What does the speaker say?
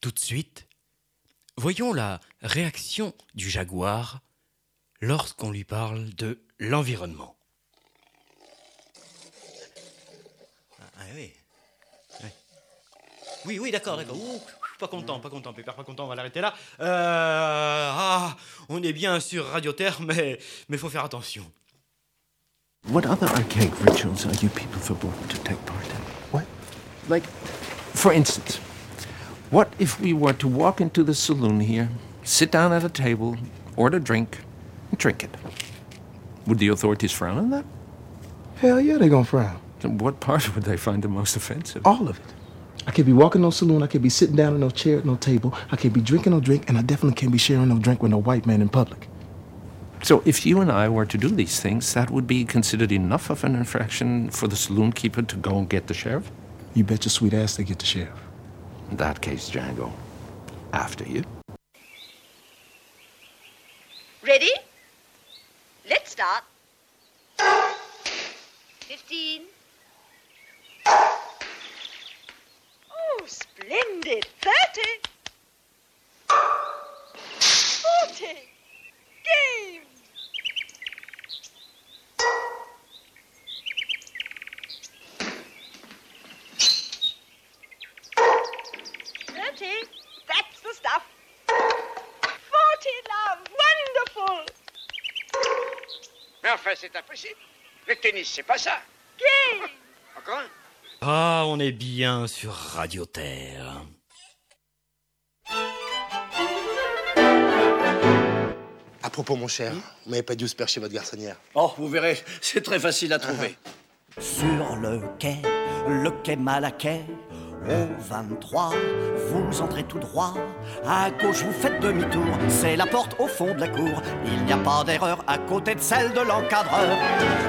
Tout de suite, voyons la réaction du jaguar lorsqu'on lui parle de l'environnement. Ah oui. Oui, d'accord. Ouh, pas content, Pépère, pas content, on va l'arrêter là. On est bien sur Radio Terre, mais faut faire attention. What other archaic rituals are you people forbidden to take part in? What? Like, for instance, what if we were to walk into the saloon here, sit down at a table, order a drink, and drink it? Would the authorities frown on that? Hell yeah, they gonna frown. Then what part would they find the most offensive? All of it. I can't be walking no saloon, I can't be sitting down in no chair at no table, I can't be drinking no drink, and I definitely can't be sharing no drink with no white man in public. So if you and I were to do these things, that would be considered enough of an infraction for the saloon keeper to go and get the sheriff? You bet your sweet ass they get the sheriff. In that case, Django, after you. Ready? Let's start. 15. Oh, splendid. 30. 40. Game. 30. That's the stuff. 40, love. Wonderful. Mais enfin, c'est impossible. Le tennis, c'est pas ça. Game. Encore un? Ah, on est bien sur Radio Terre. À propos, mon cher, vous m'avez pas dit où se percher votre garçonnière. Oh, vous verrez, c'est très facile à trouver. Sur le quai Malaquais, au 23, vous entrez tout droit. À gauche, vous faites demi-tour, c'est la porte au fond de la cour. Il n'y a pas d'erreur à côté de celle de l'encadreur.